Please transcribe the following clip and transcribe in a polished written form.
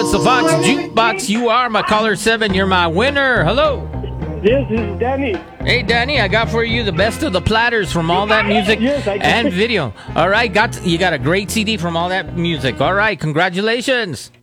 it's the Fox Jukebox. You are my caller 7. You're my winner. Hello. Yes, this is Danny. Hey, Danny, I got for you the best of the platters from All That Music Yes, I did. and video. All right, you got a great CD from All That Music. All right, congratulations.